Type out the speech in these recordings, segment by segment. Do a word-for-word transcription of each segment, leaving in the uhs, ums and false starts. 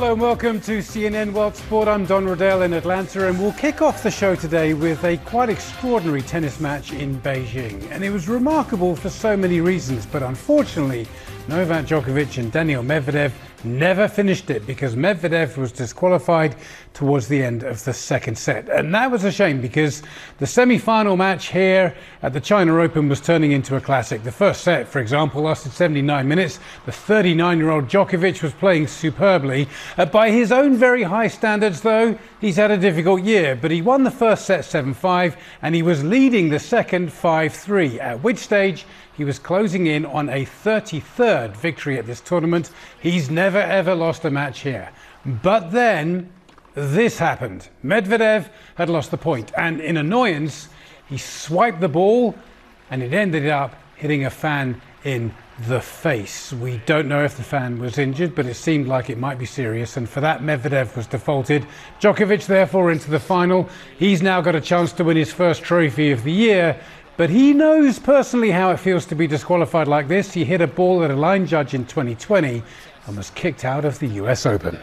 Hello and welcome to C N N World Sport. I'm Don Riddell in Atlanta, and we'll kick off the show today with a quite extraordinary tennis match in Beijing. And it was remarkable for so many reasons, but unfortunately, Novak Djokovic and Daniil Medvedev never finished it because Medvedev was disqualified towards the end of the second set. And that was a shame because the semi-final match here at the China Open was turning into a classic. The first set, for example, lasted seventy-nine minutes. The thirty-nine-year-old Djokovic was playing superbly. Uh, by his own very high standards, though, he's had a difficult year. But he won the first set seven five and he was leading the second five three, at which stage he was closing in on a thirty-third victory at this tournament. He's never ever lost a match here. But then this happened. Medvedev had lost the point, and in annoyance, he swiped the ball and it ended up hitting a fan in the face. We don't know if the fan was injured, but it seemed like it might be serious, and for that Medvedev was defaulted. Djokovic therefore into the final. He's now got a chance to win his first trophy of the year, but he knows personally how it feels to be disqualified like this. He hit a ball at a line judge in twenty twenty and was kicked out of the U S Open.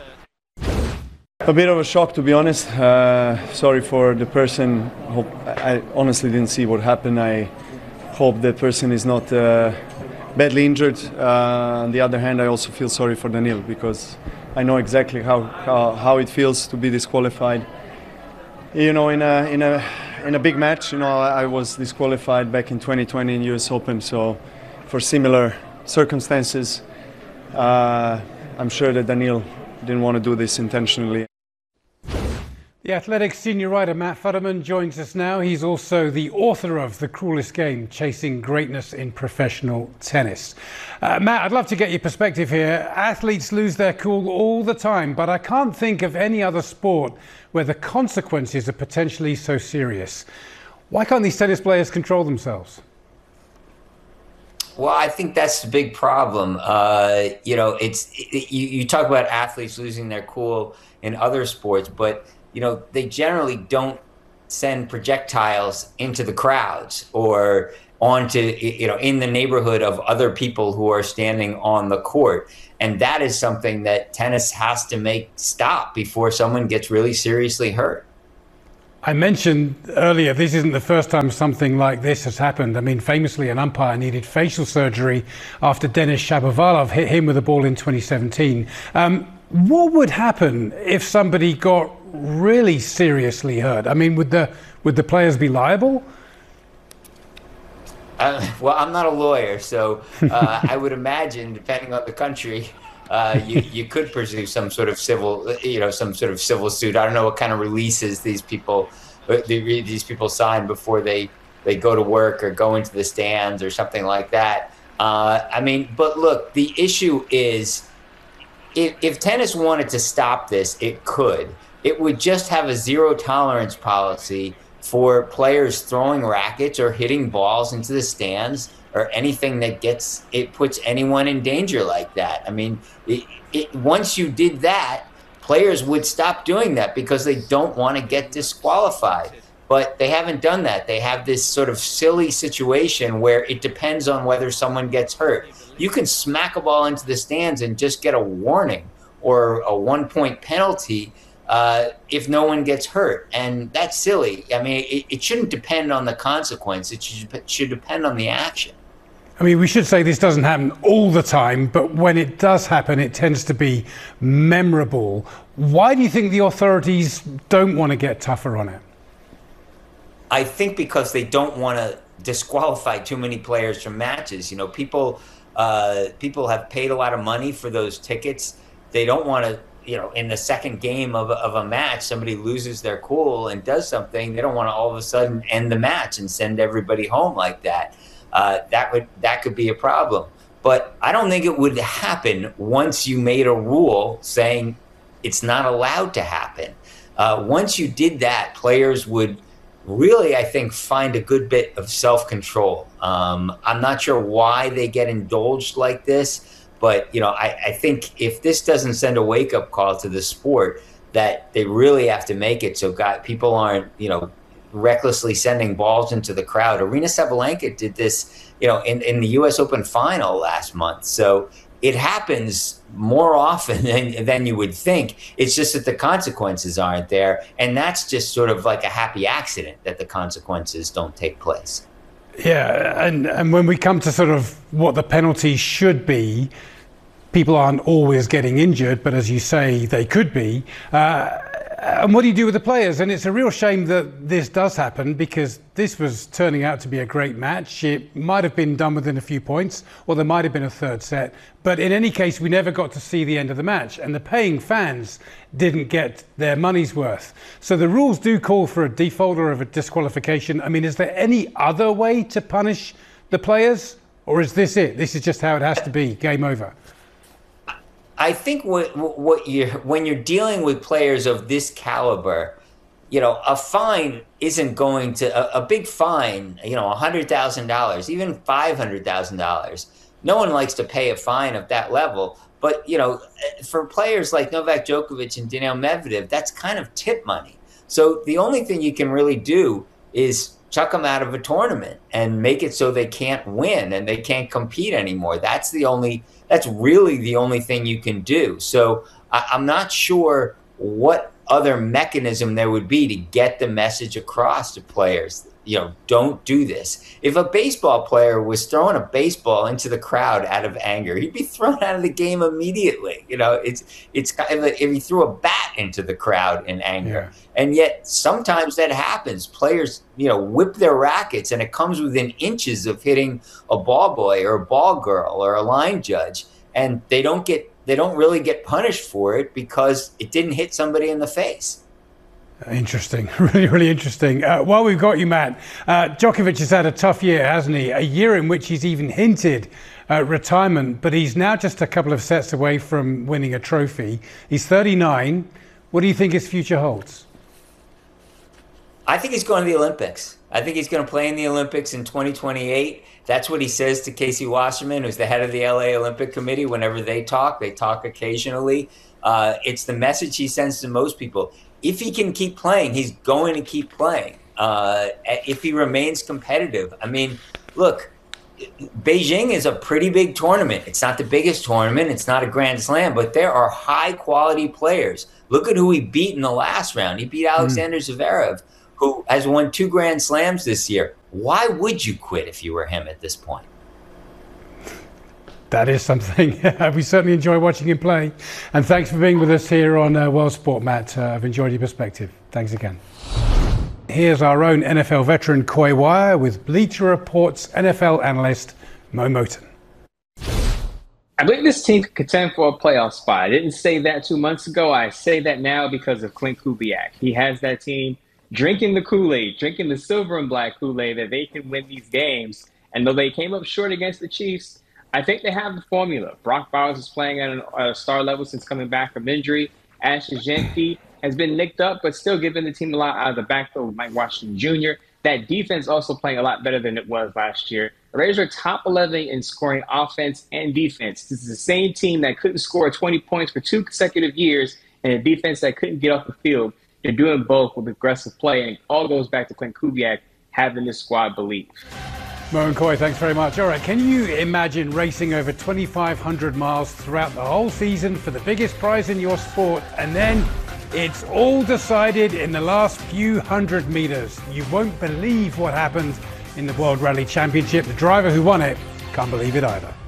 A bit of a shock, to be honest. Uh, sorry for the person. Hope, I honestly didn't see what happened. I hope that person is not uh, badly injured. Uh, on the other hand, I also feel sorry for Daniil because I know exactly how, how, how it feels to be disqualified. You know, in a in a in a big match, you know, I was disqualified back in twenty twenty in U S Open. So, for similar circumstances, uh, I'm sure that Daniil didn't want to do this intentionally. The Athletics senior writer Matt Futterman joins us now. He's also the author of The Cruelest Game, Chasing Greatness in Professional Tennis. Uh, Matt, I'd love to get your perspective here. Athletes lose their cool all the time, but I can't think of any other sport where the consequences are potentially so serious. Why can't these tennis players control themselves? Well, I think that's the big problem. Uh, you know, it's it, you, you talk about athletes losing their cool in other sports, but you know, they generally don't send projectiles into the crowds or onto, you know, in the neighborhood of other people who are standing on the court. And that is something that tennis has to make stop before someone gets really seriously hurt. I mentioned earlier, this isn't the first time something like this has happened. I mean, famously, an umpire needed facial surgery after Denis Shapovalov hit him with a ball in twenty seventeen. Um, what would happen if somebody got really seriously hurt? I mean, would the would the players be liable? Uh, well, I'm not a lawyer, so uh, I would imagine, depending on the country, uh, you you could pursue some sort of civil, you know, some sort of civil suit. I don't know what kind of releases these people these people sign before they they go to work or go into the stands or something like that. Uh, I mean, but look, the issue is, if, if tennis wanted to stop this, it could. It would just have a zero tolerance policy for players throwing rackets or hitting balls into the stands or anything that gets it puts anyone in danger like that. I mean, it, it, once you did that, players would stop doing that because they don't want to get disqualified. But they haven't done that. They have this sort of silly situation where it depends on whether someone gets hurt. You can smack a ball into the stands and just get a warning or a one-point penalty uh, if no one gets hurt. And that's silly. I mean, it, it shouldn't depend on the consequence. It should, it should depend on the action. I mean, we should say this doesn't happen all the time, but when it does happen, it tends to be memorable. Why do you think the authorities don't want to get tougher on it? I think because they don't want to disqualify too many players from matches. You know, people uh, people have paid a lot of money for those tickets. They don't want to, you know, in the second game of a, of a match, somebody loses their cool and does something. They don't want to all of a sudden end the match and send everybody home like that. Uh, that would that could be a problem. But I don't think it would happen once you made a rule saying it's not allowed to happen. Uh, once you did that, players would really, I think, find a good bit of self-control. Um, I'm not sure why they get indulged like this, but you know, I, I think if this doesn't send a wake-up call to the sport, that they really have to make it so God, people aren't, you know, recklessly sending balls into the crowd. Aryna Sabalenka did this, you know, in, in the U S Open final last month. So it happens more often than, than you would think. It's just that the consequences aren't there. And that's just sort of like a happy accident that the consequences don't take place. Yeah, and, and when we come to sort of what the penalties should be, people aren't always getting injured, but as you say, they could be. Uh, and what do you do with the players? And it's a real shame that this does happen, because this was turning out to be a great match. It might have been done within a few points, or there might have been a third set. But in any case, we never got to see the end of the match, and the paying fans didn't get their money's worth. So the rules do call for a default or of a disqualification. I mean, is there any other way to punish the players? Or is this it? This is just how it has to be, game over? I think what what you when you're dealing with players of this caliber, you know, a fine isn't going to a, a big fine. You know, a hundred thousand dollars, even five hundred thousand dollars. No one likes to pay a fine of that level. But you know, for players like Novak Djokovic and Daniil Medvedev, that's kind of tip money. So the only thing you can really do is chuck them out of a tournament and make it so they can't win and they can't compete anymore. That's the only. That's really the only thing you can do. So I, I'm not sure what other mechanism there would be to get the message across to players. You know, don't do this. If a baseball player was throwing a baseball into the crowd out of anger, he'd be thrown out of the game immediately. You know, it's it's kind of a, if he threw a bat into the crowd in anger. Yeah. And yet sometimes that happens. Players, you know, whip their rackets and it comes within inches of hitting a ball boy or a ball girl or a line judge, and they don't get they don't really get punished for it because it didn't hit somebody in the face. Interesting, really, really interesting. Uh, while we've got you, Matt, uh, Djokovic has had a tough year, hasn't he? A year in which he's even hinted at retirement, but he's now just a couple of sets away from winning a trophy. He's thirty-nine. What do you think his future holds? I think he's going to the Olympics. I think he's going to play in the Olympics in twenty twenty-eight. That's what he says to Casey Wasserman, who's the head of the L A Olympic Committee. Whenever they talk, they talk occasionally. Uh, it's the message he sends to most people. If he can keep playing, he's going to keep playing. Uh, if he remains competitive. I mean, look, Beijing is a pretty big tournament. It's not the biggest tournament. It's not a Grand Slam, but there are high-quality players. Look at who he beat in the last round. He beat Alexander mm. Zverev, who has won two Grand Slams this year. Why would you quit if you were him at this point? That is something. We certainly enjoy watching him play. And thanks for being with us here on uh, World Sport, Matt. Uh, I've enjoyed your perspective. Thanks again. Here's our own N F L veteran, Coy Wire, with Bleacher Report's N F L analyst, Mo Moton. I believe this team could contend for a playoff spot. I didn't say that two months ago. I say that now because of Clint Kubiak. He has that team drinking the Kool-Aid, drinking the silver and black Kool-Aid that they can win these games. And though they came up short against the Chiefs, I think they have the formula. Brock Bowers is playing at a star level since coming back from injury. Ash Jenke has been nicked up, but still giving the team a lot out of the backfield with Mike Washington Junior That defense also playing a lot better than it was last year. The Raiders are top eleven in scoring offense and defense. This is the same team that couldn't score twenty points for two consecutive years and a defense that couldn't get off the field. They're doing both with aggressive play, and it all goes back to Clint Kubiak having this squad believe. Mo and Coy, thanks very much. All right, can you imagine racing over twenty-five hundred miles throughout the whole season for the biggest prize in your sport, and then it's all decided in the last few hundred meters? You won't believe what happened in the World Rally Championship. The driver who won it can't believe it either.